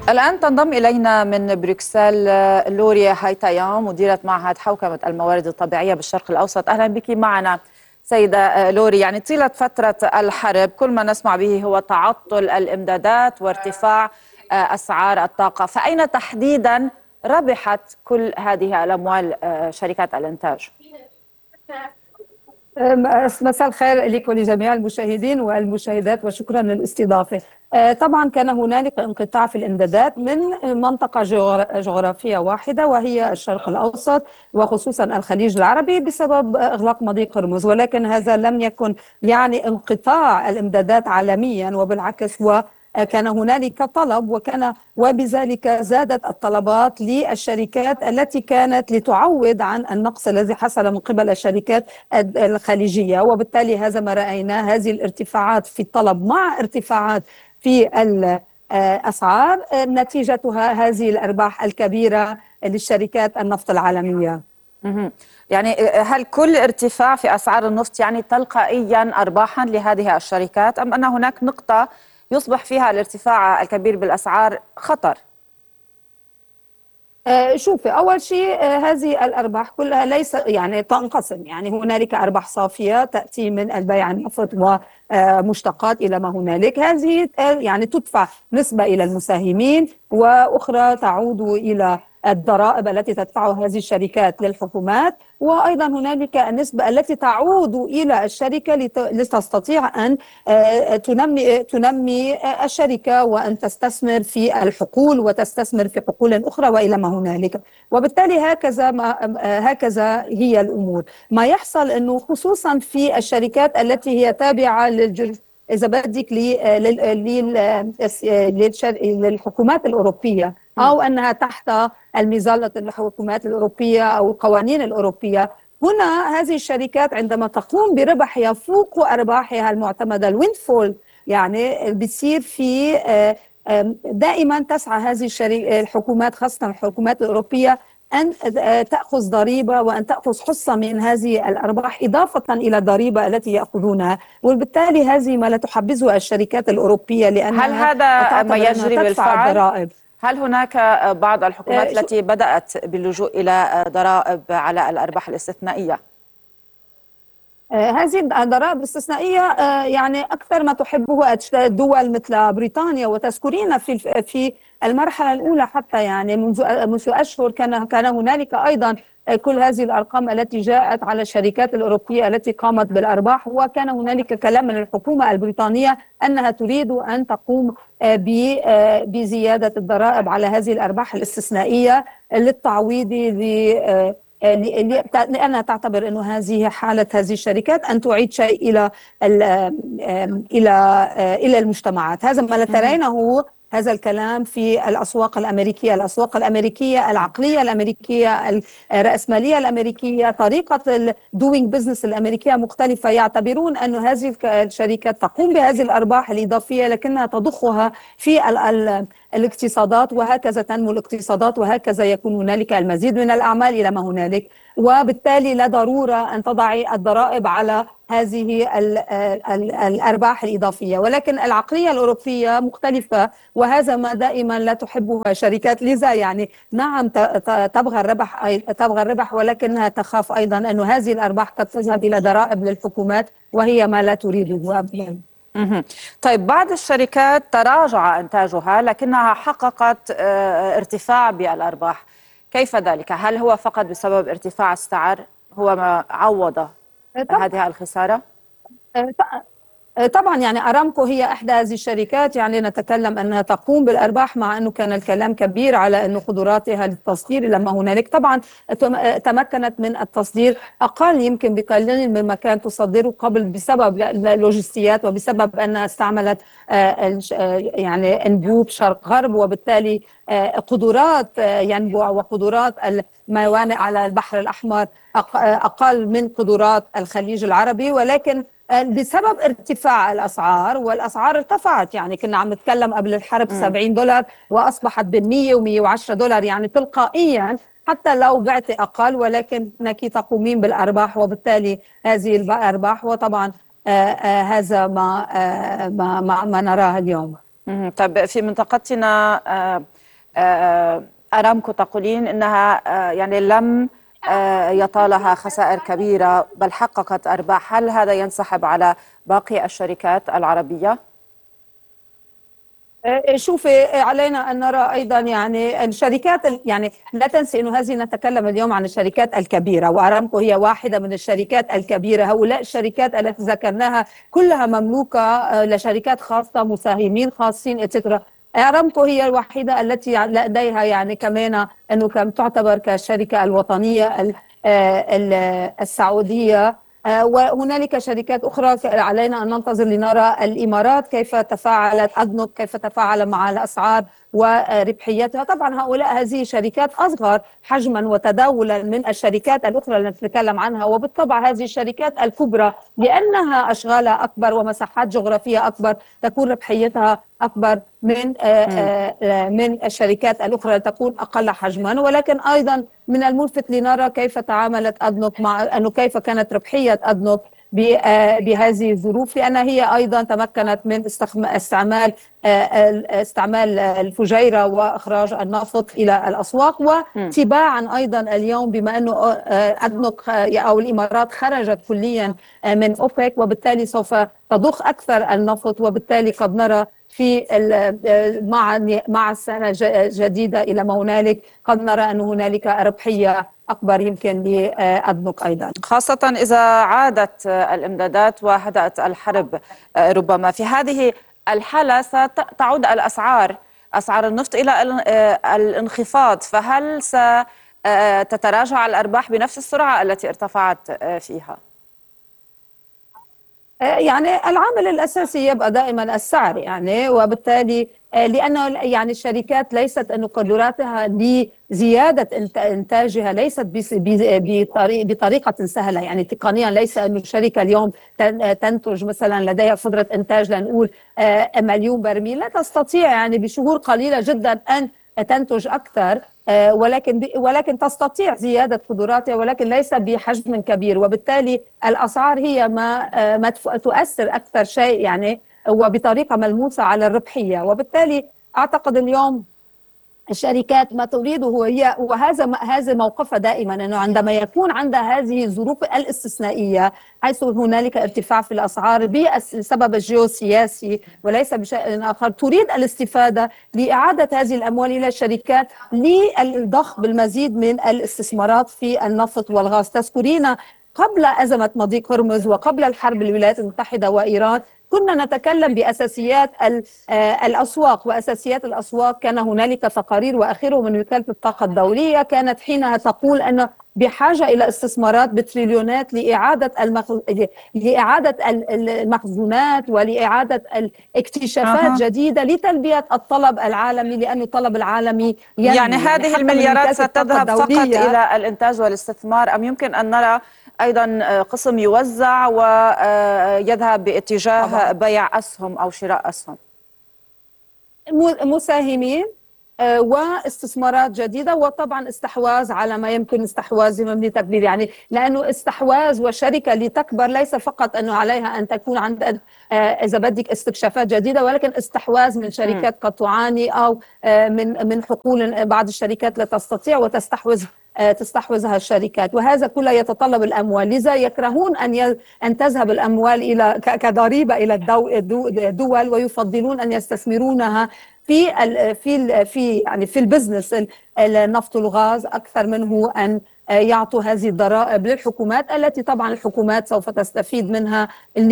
الآن تنضم إلينا من بروكسل لوريا هايتايان، مديرة معهد حوكمة الموارد الطبيعية بالشرق الأوسط. أهلا بك معنا سيدة لوري. يعني طيلة فترة الحرب كل ما نسمع به هو تعطل الإمدادات وارتفاع أسعار الطاقة، فأين تحديدا ربحت كل هذه الأموال شركات الإنتاج؟ مساء الخير لك ولجميع المشاهدين والمشاهدات وشكرا للاستضافة. طبعا كان هنالك انقطاع في الإمدادات من منطقة جغرافية واحدة وهي الشرق الأوسط وخصوصا الخليج العربي بسبب إغلاق مضيق هرمز، ولكن هذا لم يكن يعني انقطاع الإمدادات عالميا، وبالعكس كان هنالك طلب وبذلك زادت الطلبات للشركات التي كانت لتعوض عن النقص الذي حصل من قبل الشركات الخليجية، وبالتالي هذا ما رأينا، هذه الارتفاعات في الطلب مع ارتفاعات في الأسعار نتيجتها هذه الأرباح الكبيرة للشركات النفط العالمية. يعني هل كل ارتفاع في أسعار النفط يعني تلقائيا أرباحا لهذه الشركات، أم أن هناك نقطة يصبح فيها الارتفاع الكبير بالأسعار خطر؟ شوفي، أول شيء هذه الأرباح كلها ليس يعني تنقسم، يعني هنالك أرباح صافية تأتي من البيع النفط ومشتقات إلى ما هنالك، هذه يعني تدفع نسبة إلى المساهمين وأخرى تعود إلى الضرائب التي تدفعها هذه الشركات للحكومات، وأيضا هنالك النسبة التي تعود إلى الشركة لتستطيع أن تنمي الشركة وأن تستثمر في الحقول وتستثمر في حقول أخرى وإلى ما هنالك. وبالتالي هكذا هي الأمور. ما يحصل أنه خصوصا في الشركات التي هي تابعة إذا بدك للحكومات الأوروبية، أو أنها تحت المظلة الحكومات الأوروبية أو القوانين الأوروبية، هنا هذه الشركات عندما تقوم بربح يفوق أرباحها المعتمدة الويندفول، يعني بتصير في دائما تسعى هذه الحكومات خاصة الحكومات الأوروبية أن تأخذ ضريبة وأن تأخذ حصة من هذه الأرباح إضافة إلى الضريبة التي يأخذونها، وبالتالي هذه ما لا تحبذه الشركات الأوروبية لأنها هل هذا ما يجري بالفعل؟ الضرائب. هل هناك بعض الحكومات التي بدأت باللجوء إلى ضرائب على الأرباح الاستثنائية؟ هذه الضرائب الاستثنائية يعني أكثر ما تحبه الدول مثل بريطانيا، وتذكرين في المرحلة الأولى حتى يعني منذ أشهر كان هنالك أيضا كل هذه الأرقام التي جاءت على الشركات الأوروبية التي قامت بالأرباح، وكان هنالك كلام من الحكومة البريطانية أنها تريد أن تقوم بزيادة الضرائب على هذه الأرباح الاستثنائية للتعويض لأنها تعتبر أنه هذه حالة هذه الشركات أن تعيد شيء إلى المجتمعات. هذا ما لا ترينه هذا الكلام في الأسواق الأمريكية. الأسواق الأمريكية، العقلية الأمريكية، الرأسمالية الأمريكية، طريقة doing business الأمريكية مختلفة. يعتبرون أن هذه الشركات تقوم بهذه الأرباح الإضافية لكنها تضخها في الاقتصادات، وهكذا تنمو الاقتصادات، وهكذا يكون هنالك المزيد من الأعمال إلى ما هنالك، وبالتالي لا ضرورة أن تضعي الضرائب على هذه الأرباح الإضافية. ولكن العقلية الأوروبية مختلفة، وهذا ما دائما لا تحبه شركات. لذا يعني نعم تبغى الربح ولكنها تخاف أيضا أن هذه الأرباح قد تذهب إلى ضرائب للحكومات، وهي ما لا تريده أبدا. طيب، بعض الشركات تراجع إنتاجها لكنها حققت ارتفاع بالأرباح، كيف ذلك؟ هل هو فقط بسبب ارتفاع السعر هو ما عوض هذه الخسارة؟ طبعا يعني أرامكو هي إحدى هذه الشركات، يعني نتكلم أنها تقوم بالأرباح مع أنه كان الكلام كبير على أن قدراتها للتصدير لما هنالك. طبعا تمكنت من التصدير أقل يمكن بقليل مما كانت تصدره قبل بسبب اللوجستيات وبسبب أنها استعملت يعني أنبوب شرق غرب، وبالتالي قدرات ينبوع وقدرات الموانئ على البحر الأحمر أقل من قدرات الخليج العربي. ولكن بسبب ارتفاع الأسعار، والأسعار ارتفعت، يعني كنا عم نتكلم قبل الحرب $70 وأصبحت ب100 و110، يعني تلقائيا حتى لو بعت أقل ولكنك تقومين بالأرباح، وبالتالي هذه الأرباح. وطبعا هذا ما نراه اليوم. طب في منطقتنا أرامكو تقولين أنها يعني لم يطالها خسائر كبيرة بل حققت أرباح، هل هذا ينسحب على باقي الشركات العربية؟ شوفي، علينا أن نرى أيضا يعني الشركات، يعني لا تنسي أنه هذه نتكلم اليوم عن الشركات الكبيرة، وأرامكو هي واحدة من الشركات الكبيرة. هؤلاء الشركات التي ذكرناها كلها مملوكة لشركات خاصة، مساهمين خاصين اتسترا. أرامكو هي الوحيدة التي لديها يعني كمان أنه تعتبر كالشركة الوطنية السعودية. وهنالك شركات أخرى علينا أن ننتظر لنرى الإمارات كيف تفاعلت، أدنوك كيف تفاعل مع الأسعار وربحيتها. طبعا هذه شركات أصغر حجما وتداولا من الشركات الأخرى التي نتكلم عنها، وبالطبع هذه الشركات الكبرى لأنها أشغالها أكبر ومساحات جغرافية أكبر تكون ربحيتها أكبر من الشركات الأخرى تكون أقل حجما. ولكن أيضا من الملفت لنرى كيف تعاملت أدنوك، مع أنه كيف كانت ربحية أدنوك بهذه الظروف، لأنها هي أيضا تمكنت من استعمال الفجيرة وإخراج النفط إلى الأسواق، وتباعا أيضا اليوم بما أنه أدنوك أو الإمارات خرجت كليا من أوبك، وبالتالي سوف تضخ أكثر النفط، وبالتالي قد نرى في مع السنة الجديدة إلى ما هنالك قد نرى أن هنالك ربحية أكبر يمكن لأدنوك أيضا، خاصة إذا عادت الإمدادات وهدأت الحرب. ربما في هذه الحالة ستعود أسعار النفط إلى الانخفاض، فهل ستتراجع الأرباح بنفس السرعة التي ارتفعت فيها؟ يعني العامل الأساسي يبقى دائما السعر، يعني وبالتالي لأنه يعني الشركات ليست أن قدراتها لزيادة إنتاجها ليست بطريقة سهلة. يعني تقنيا ليس أن الشركة اليوم تنتج مثلا لديها قدرة إنتاج لنقول 1,000,000 برميل، لا تستطيع يعني بشهور قليلة جدا أن تنتج أكثر، ولكن تستطيع زيادة قدراتها، ولكن ليس بحجم كبير. وبالتالي الأسعار هي ما تؤثر أكثر شيء يعني وبطريقة ملموسة على الربحية. وبالتالي أعتقد اليوم الشركات ما تريده هي، وهذا موقفها دائما، انه عندما يكون عندها هذه الظروف الاستثنائيه حيث هنالك ارتفاع في الاسعار بسبب الجيوسياسي وليس بشيء اخر، تريد الاستفاده لاعاده هذه الاموال الى الشركات للضخ بالمزيد من الاستثمارات في النفط والغاز. تذكرين قبل أزمة مضيق هرمز وقبل الحرب الولايات المتحدة وإيران كنا نتكلم بأساسيات الأسواق، وأساسيات الأسواق كان هنالك تقارير وآخره من وكالة الطاقة الدولية كانت حينها تقول أن بحاجة إلى استثمارات بتريليونات لإعادة المخزونات ولإعادة الاكتشافات جديدة لتلبية الطلب العالمي، لأن الطلب العمي يعني هذه المليارات ستذهب فقط إلى الإنتاج والاستثمار، أم يمكن أن نرى أيضا قسم يوزع ويذهب باتجاه بيع أسهم أو شراء أسهم؟ مساهمين واستثمارات جديدة، وطبعا استحواذ على ما يمكن استحواذ من تكبير، يعني لأنه استحواذ وشركة لتكبر ليس فقط أنه عليها أن تكون عند إذا بدك استكشافات جديدة، ولكن استحواذ من شركات قد تعاني أو من حقول بعض الشركات لا تستطيع تستحوذها الشركات، وهذا كله يتطلب الأموال. لذا يكرهون أن تذهب الأموال إلى كضريبة إلى الدول، ويفضلون أن يستثمرونها في البزنس النفط والغاز أكثر منه أن يعطوا هذه الضرائب للحكومات، التي طبعا الحكومات سوف تستفيد منها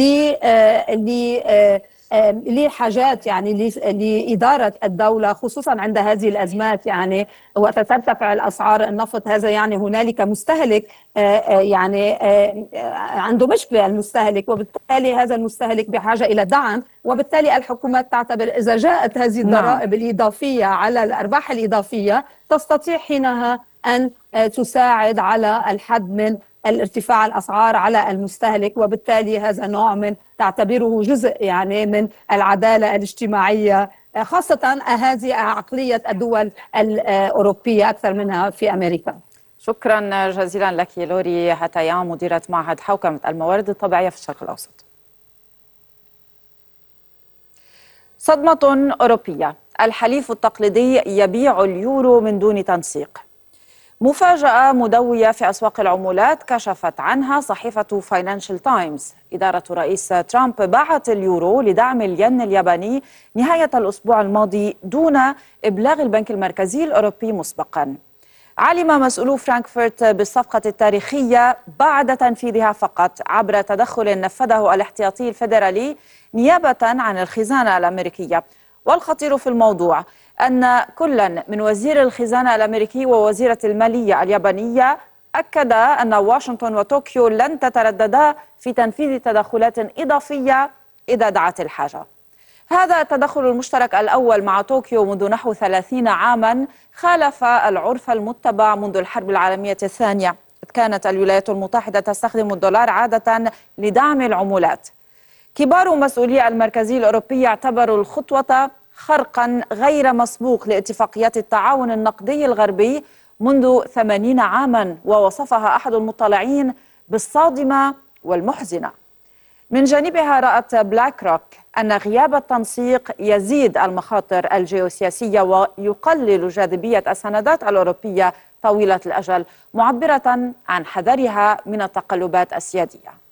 لحاجات يعني لإدارة الدولة، خصوصا عند هذه الأزمات يعني وترتفع الأسعار النفط. هذا يعني هنالك مستهلك يعني عنده مشكلة المستهلك، وبالتالي هذا المستهلك بحاجة إلى دعم، وبالتالي الحكومات تعتبر إذا جاءت هذه الضرائب الإضافية على الأرباح الإضافية تستطيع حينها أن تساعد على الحد من الارتفاع الأسعار على المستهلك، وبالتالي هذا نوع من تعتبره جزء يعني من العدالة الاجتماعية، خاصة هذه عقلية الدول الأوروبية أكثر منها في أمريكا. شكرا جزيلا لك لوري هتيان، مديرة معهد حوكمة الموارد الطبيعية في الشرق الأوسط. صدمة أوروبية، الحليف التقليدي يبيع اليورو من دون تنسيق. مفاجأة مدوية في أسواق العملات كشفت عنها صحيفة فاينانشال تايمز. إدارة رئيس ترامب باعت اليورو لدعم الين الياباني نهاية الأسبوع الماضي دون إبلاغ البنك المركزي الأوروبي مسبقاً. علم مسؤولو فرانكفورت بالصفقة التاريخية بعد تنفيذها فقط عبر تدخل نفذه الاحتياطي الفيدرالي نيابة عن الخزانة الأمريكية. والخطير في الموضوع أن كلا من وزير الخزانة الأمريكي ووزيرة المالية اليابانية أكد أن واشنطن وطوكيو لن تترددا في تنفيذ تدخلات إضافية إذا دعت الحاجة. هذا التدخل المشترك الأول مع طوكيو منذ نحو 30 عاما خالف العرف المتبع منذ الحرب العالمية الثانية، إذ كانت الولايات المتحدة تستخدم الدولار عادة لدعم العملات. كبار مسؤولي المركزي الأوروبي اعتبروا الخطوة خرقا غير مسبوق لاتفاقيات التعاون النقدي الغربي منذ 80 عاما، ووصفها أحد المطلعين بالصادمة والمحزنة. من جانبها رأت بلاك روك أن غياب التنسيق يزيد المخاطر الجيوسياسية ويقلل جاذبية السندات الأوروبية طويلة الأجل، معبرة عن حذرها من التقلبات السيادية.